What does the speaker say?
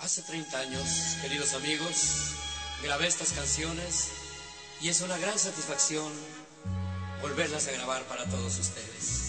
Hace 30 años, queridos amigos, grabé estas canciones y es una gran satisfacción volverlas a grabar para todos ustedes.